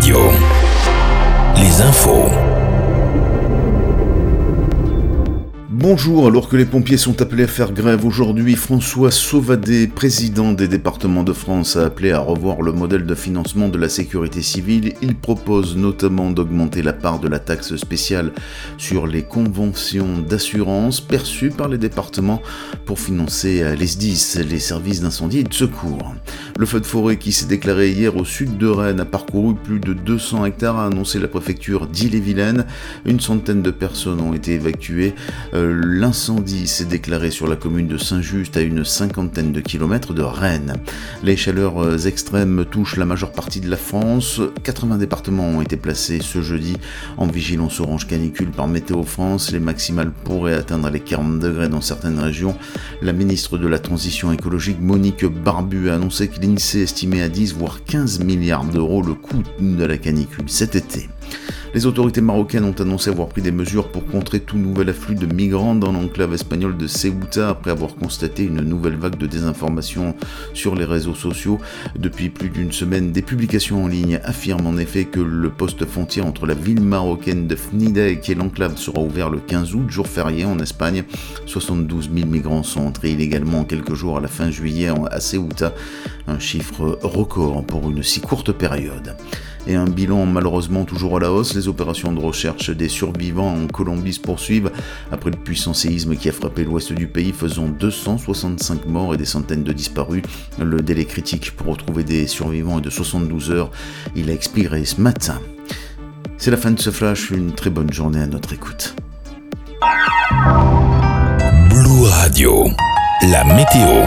Radio. Les infos. Bonjour, alors que les pompiers sont appelés à faire grève aujourd'hui, François Sauvadet, président des départements de France, a appelé à revoir le modèle de financement de la sécurité civile. Il propose notamment d'augmenter la part de la taxe spéciale sur les conventions d'assurance perçues par les départements pour financer les SDIS, les services d'incendie et de secours. Le feu de forêt qui s'est déclaré hier au sud de Rennes a parcouru plus de 200 hectares, a annoncé la préfecture d'Ille-et-Vilaine. Une centaine de personnes ont été évacuées. L'incendie s'est déclaré sur la commune de Saint-Just à une cinquantaine de kilomètres de Rennes. Les chaleurs extrêmes touchent la majeure partie de la France. 80 départements ont été placés ce jeudi en vigilance orange canicule par Météo France. Les maximales pourraient atteindre les 40 degrés dans certaines régions. La ministre de la Transition écologique, Monique Barbu, a annoncé que l'INSEE estimait à 10 voire 15 milliards d'euros le coût de la canicule cet été. Les autorités marocaines ont annoncé avoir pris des mesures pour contrer tout nouvel afflux de migrants dans l'enclave espagnole de Ceuta après avoir constaté une nouvelle vague de désinformation sur les réseaux sociaux. Depuis plus d'une semaine, des publications en ligne affirment en effet que le poste frontière entre la ville marocaine de Fnidek et l'enclave sera ouvert le 15 août, jour férié en Espagne. 72 000 migrants sont entrés illégalement en quelques jours à la fin juillet à Ceuta, un chiffre record pour une si courte période. Et un bilan malheureusement toujours à la hausse. Les opérations de recherche des survivants en Colombie se poursuivent après le puissant séisme qui a frappé l'ouest du pays, faisant 265 morts et des centaines de disparus. Le délai critique pour retrouver des survivants est de 72 heures. Il a expiré ce matin. C'est la fin de ce flash. Une très bonne journée à notre écoute. Blue Radio. La météo.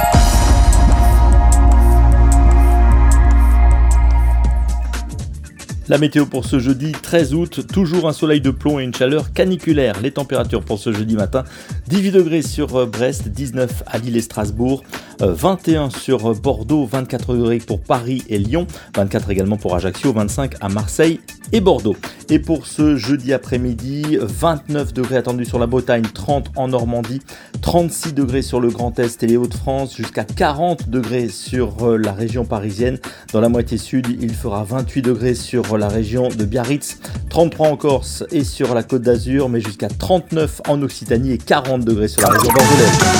La météo pour ce jeudi 13 août, toujours un soleil de plomb et une chaleur caniculaire. Les températures pour ce jeudi matin, 18 degrés sur Brest, 19 à Lille et Strasbourg, 21 sur Bordeaux, 24 degrés pour Paris et Lyon, 24 également pour Ajaccio, 25 à Marseille et Bordeaux. Et pour ce jeudi après-midi, 29 degrés attendus sur la Bretagne, 30 en Normandie, 36 degrés sur le Grand Est et les Hauts-de-France, jusqu'à 40 degrés sur la région parisienne. Dans la moitié sud, il fera 28 degrés sur la région de Biarritz, 33 en Corse et sur la Côte d'Azur, mais jusqu'à 39 en Occitanie et 40 degrés sur la région bordelaise.